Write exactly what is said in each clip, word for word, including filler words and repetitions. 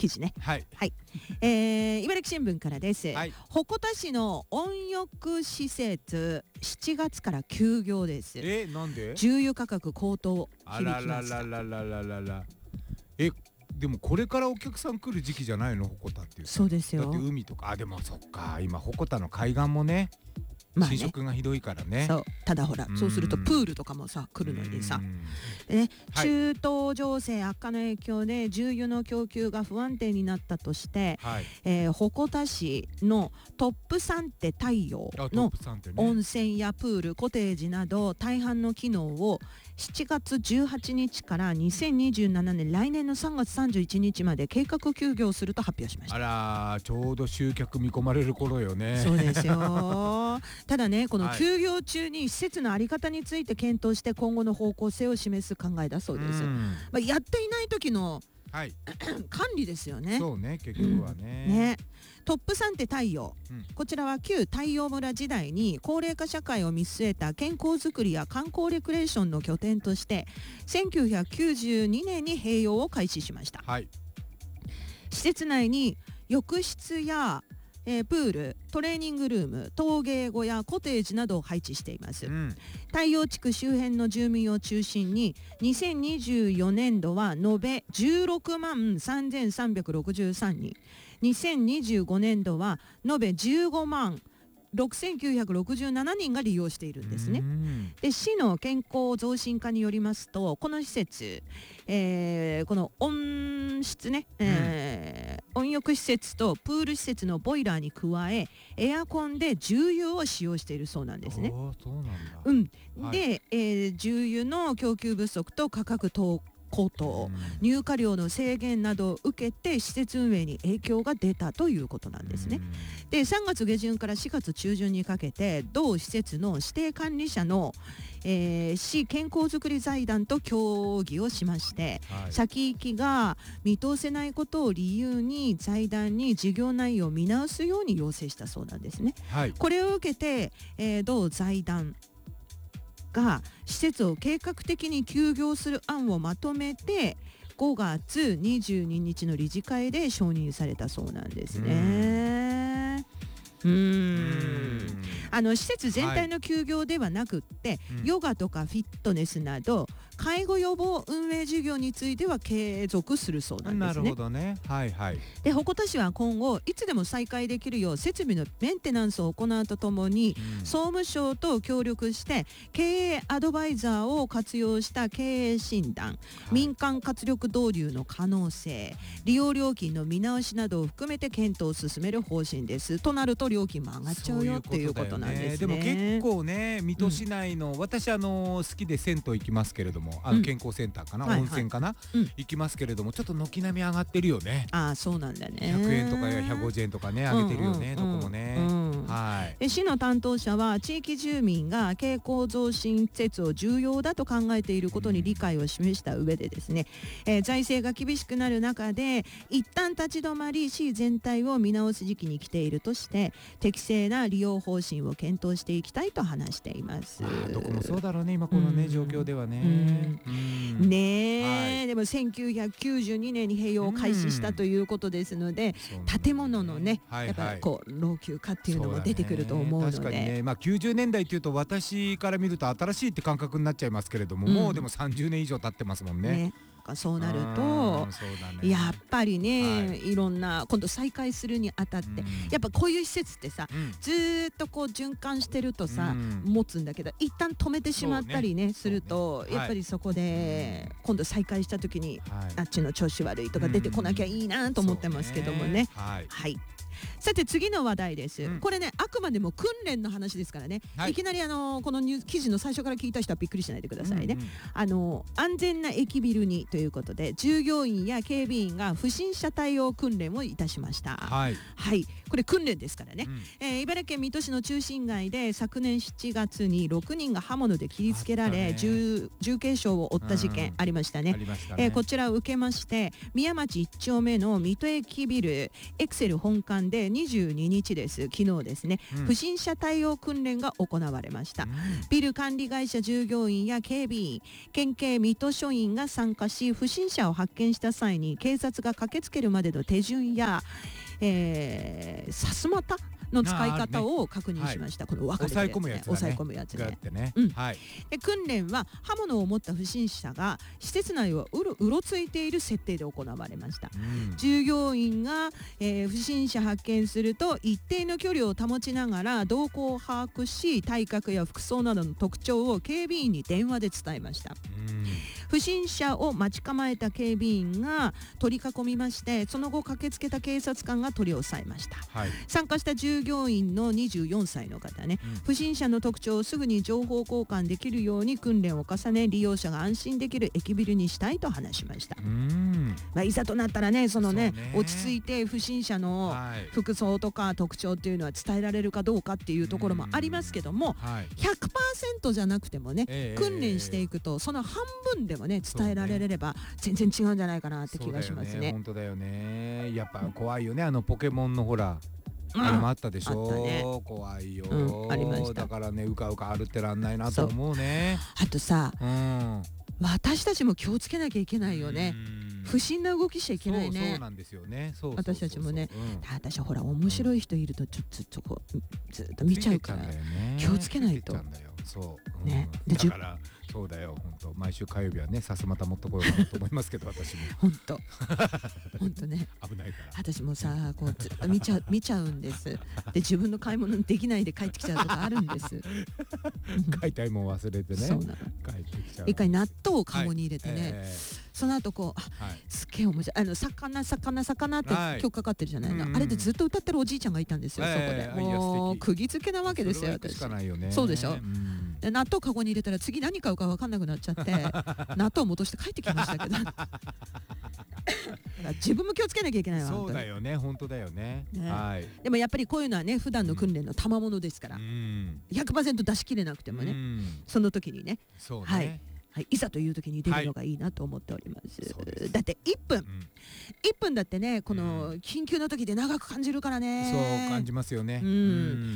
記事ね。 はい、 はい、えー、茨城新聞からです、 はい、 鉾田市の温浴施設しちがつから休業です。 えなんで？ 重油価格高騰あ響きました。 ららららららららえでもこれからお客さん来る時期じゃないの鉾田っていう。 そうですよ。 だって海とかあでもそっか今鉾田の海岸もねまあね、 浸食がひどいからね。 そうただほらそうするとプールとかもさ来るのにさ、でね、はい、中東情勢悪化の影響で重油の供給が不安定になったとして、はい、えー、鉾田市のトップサンテ太陽の温泉やプールコテージなど大半の機能をしちがつじゅうはちにちからにせんにじゅうななねん来年のさんがつさんじゅういちにちまで計画休業すると発表しました。 あらちょうど集客見込まれる頃よね。 そうですよただねこの休業中に施設の在り方について検討して今後の方向性を示す考えだそうです。まあ、やっていない時の、はい、管理ですよね。 そうね結局はね。 うん、ねトップサンテ太陽、うん、こちらは旧太陽村時代に高齢化社会を見据えた健康づくりや観光レクレーションの拠点としてせんきゅうひゃくきゅうじゅうにねんに併用を開始しました。はい、施設内に浴室やえー、プール、トレーニングルーム、陶芸小屋、コテージなどを配置しています。うん、太陽地区周辺の住民を中心ににせんにじゅうよねんどは延べじゅうろくまんさんぜんさんびゃくろくじゅうさんにん、にせんにじゅうごねんどは延べじゅうごまんろくせんきゅうひゃくろくじゅうななにんが利用しているんですね。で市の健康増進課によりますとこの施設、えー、この温室ね、えーうん、温浴施設とプール施設のボイラーに加えエアコンで重油を使用しているそうなんですね。 そうなんだ、 うんはい、 で、えー、重油の供給不足と価格等高騰、入荷量の制限などを受けて施設運営に影響が出たということなんですね。でさんがつげじゅんからしがつちゅうじゅんにかけて同施設の指定管理者の、えー、市健康づくり財団と協議をしまして、はい、先行きが見通せないことを理由に財団に事業内容を見直すように要請したそうなんですね。はい、これを受けて、えー、同財団が施設を計画的に休業する案をまとめてごがつにじゅうににちの理事会で承認されたそうなんですね。うーんあの施設全体の休業ではなくって、はい、ヨガとかフィットネスなど介護予防運営事業については継続するそうなんですね。 なるほどね。はいはい。 で鉾田市は今後いつでも再開できるよう設備のメンテナンスを行うとともに、うん、総務省と協力して経営アドバイザーを活用した経営診断、はい、民間活力導入の可能性、利用料金の見直しなどを含めて検討を進める方針です。となると料金も上がっちゃうよっていうことなんですね。 でも結構ね水戸市内の、うん、私あの好きで銭湯行きますけれどもあの健康センターかな、うん、温泉かな、はいはい、行きますけれどもちょっと軒並み上がってるよね。 ああそうなんだね。 ひゃくえんとかひゃくごじゅうえんとかね上げてるよね、うんうんうん、どこもね、うんはい、 で市の担当者は地域住民が健康増進施設を重要だと考えていることに理解を示した上でですね、えー、財政が厳しくなる中で一旦立ち止まり市全体を見直す時期に来ているとして適正な利用方針を検討していきたいと話しています。 あどこもそうだろうね今このね、うん、状況ではね、 うん、ねえ、はい、でもせんきゅうひゃくきゅうじゅうにねんに併用を開始したということですので、うん、建物のね、はいはい、やっぱりこう老朽化っていうのも出てくると思うので、 確かにね、まあ、きゅうじゅうねんだいっていうと私から見ると新しいって感覚になっちゃいますけれども、うん、もうでもさんじゅうねん以上経ってますもんね。ねそうなると、ね、やっぱりね、はい、いろんな今度再開するにあたって、うん、やっぱこういう施設ってさ、うん、ずーっとこう循環してるとさ、うん、持つんだけど一旦止めてしまったりね、ねすると、ね、やっぱりそこで、はい、今度再開した時に、はい、あっちの調子悪いとか出てこなきゃいいなと思ってますけどもね、はい、はいさて次の話題です、うん、これねあくまでも訓練の話ですからね、はい、いきなりあのこのニュー記事の最初から聞いた人はびっくりしないでくださいね、うんうん、あの安全な駅ビルにということで従業員や警備員が不審者対応訓練をいたしました。はい、はい、これ訓練ですからね、うんえー、茨城県水戸市の中心街で昨年しちがつにろくにんが刃物で切りつけられ、ね、重, 重軽傷を負った事件ありましたね。うんえー、こちらを受けまして宮町いち丁目の水戸駅ビルエクセル本館館でにじゅうににちです、昨日ですね、 うん、 不審者対応訓練が行われました、うん、ビル管理会社従業員や警備員、県警水戸署員が参加し、不審者を発見した際に警察が駆けつけるまでの手順や、えー、さすまたの使い方を確認しました。この分かれてるやつね、抑え込むやつね。で、訓練は刃物を持った不審者が施設内をうろうろついている設定で行われました。うん、従業員が、えー、不審者発見すると一定の距離を保ちながら動向を把握し、体格や服装などの特徴を警備員に電話で伝えました。うん、不審者を待ち構えた警備員が取り囲みまして、その後駆けつけた警察官が取り押さえました。はい、参加した従業員のにじゅうよんさいの方ね、うん、不審者の特徴をすぐに情報交換できるように訓練を重ね、利用者が安心できる駅ビルにしたいと話しました。うん、まあ、いざとなったらね、そのね、ね、落ち着いて不審者の服装とか特徴っていうのは伝えられるかどうかっていうところもありますけども、はい、ひゃくパーセント じゃなくてもね、えー、訓練していくとその半分でもね伝えられれば全然違うんじゃないかなって気がしますね。 本当だよね。やっぱ怖いよね、あのポケモンのほらあれもあったでしょ、ね、怖いよ、うん、ありました。だからね、うかうか歩ってらんないなと思うね。 あとさ、うん、私たちも気をつけなきゃいけないよね。不審な動きしちゃいけないね。 そうそうなんですよね。そうそうそうそう、 私たちもね、うん、私ほら面白い人いるとちょっとずっとこうずっと見ちゃうから、ね、気をつけないと。 そう、うん、 ね、 でだからそうだよ、本当毎週火曜日はね、さすまた持ってこようかなと思いますけど私も本当本当ね、 危ないから。 私もさ、こうずっと見ちゃ見ちゃうんです。で、自分の買い物できないで帰ってきちゃうとかあるんです。 買いたいもん忘れてね。そうなの。帰ってきちゃう。 一回納豆をカゴに入れてね、はい、えー、その後こう、あ、はい、すっげえ面白い、あの魚魚魚って今日かかってるじゃないの、はい、あれでずっと歌ってるおじいちゃんがいたんですよ、えー、そこでもう釘付けなわけですよ。私そうでしょ、うん、で納豆カゴに入れたら次何買うか分かんなくなっちゃって納豆を戻して帰ってきましたけど自分も気をつけなきゃいけないわ。 そうだよね、本当だよ ね, ね、はい、 でもやっぱりこういうのはね、普段の訓練の賜物ですから、うん、ひゃくパーセント 出し切れなくてもね、うん、その時にね、 そうね、はいはい、いざという時に出るのがいいなと思っております、はい、だっていっぷん、うん、いっぷんだってね、この緊急の時で長く感じるからね。 そう感じますよね、うんうん、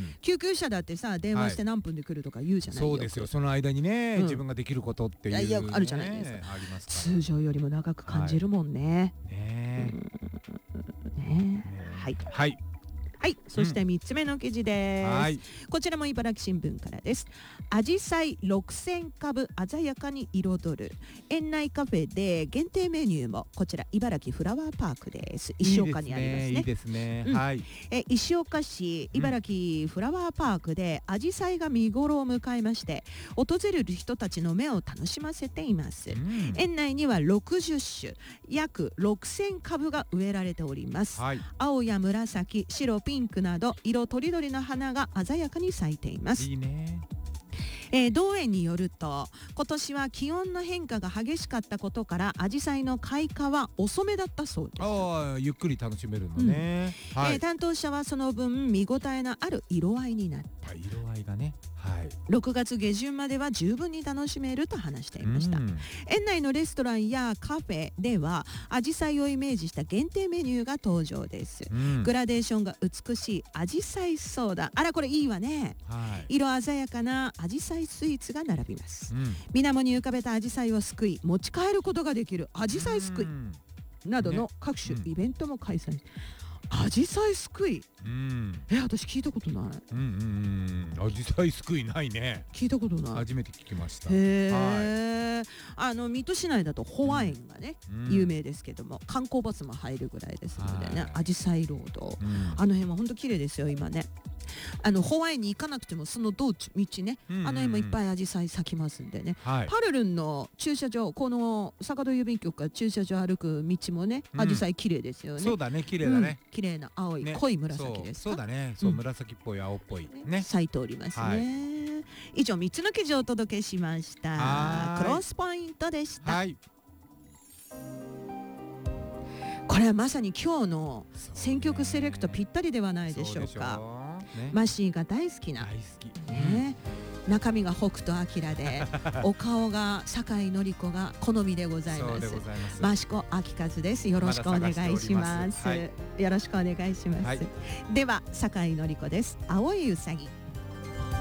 救急車だってさ、電話して何分で来るとか言うじゃない、はい、 そうですよ。その間にね、うん、自分ができることっていう、ね、いやいやあるじゃないですか。ありますから、通常よりも長く感じるもんね、はい、ね、うん、ね、ね、はい、はい、はい、そしてみっつめの記事です、うん、はい、こちらも茨城新聞からです。アジサイろくせんかぶ鮮やかに彩る園内カフェで限定メニューも。こちら茨城フラワーパークです。石岡にありますね。 いいですね、 うん、 はい、 え石岡市茨城フラワーパークでアジサイが見頃を迎えまして、訪れる人たちの目を楽しませています、うん、園内にはろくじゅっしゅ約ろくせんかぶが植えられております、はい、青や紫、白、ピンクなど色とりどりの花が鮮やかに咲いています。 いいね。 えー、同園によると、今年は気温の変化が激しかったことからアジサイの開花は遅めだったそうです。 ああ、ゆっくり楽しめるのね、 うん、はい、えー、担当者はその分見応えのある色合いになった。 色合いがね、はい、 ろくがつ下旬までは十分に楽しめると話していました、うん、園内のレストランやカフェではアジサイをイメージした限定メニューが登場です、うん、グラデーションが美しいアジサイソーダ、あらこれいいわね、はい、色鮮やかなアジサイスイーツが並びます、うん、水面に浮かべたアジサイをすくい持ち帰ることができるアジサイすくいなどの各種イベントも開催、ね、アジサイすくい、うん、え、私聞いたことない。 うんうんうん、アジサイすくいないね。 聞いたことない。 初めて聞きました。 へー、はい、あの水戸市内だとホワインがね、うん、有名ですけども、観光バスも入るぐらいですのでね、アジサイロード、うん、あの辺は本当綺麗ですよ今ね。あのホワインに行かなくてもその道中道ね、うんうんうん、あの辺もいっぱいアジサイ咲きますんでね、はい、パルルンの駐車場、この坂戸郵便局から駐車場歩く道もね、アジサイ綺麗ですよね。 そうだね、綺麗だね、 うん、綺麗な青い、ね、濃い紫ですか。 そう、そうだね、そう、うん、紫っぽい青っぽいね、 咲いておりますね、はい、以上みっつの記事をお届けしました。クロスポイントでした、はい、これはまさに今日の選曲セレクトぴったりではないでしょうか。ね、マシーが大好きな大好き、 ね、 中身が北斗晶でお顔が酒井紀子が好みでございます。益子昭和です。よろしくお願いします。はい、よろしくお願いします。はい、では酒井紀子です。青いうさぎ。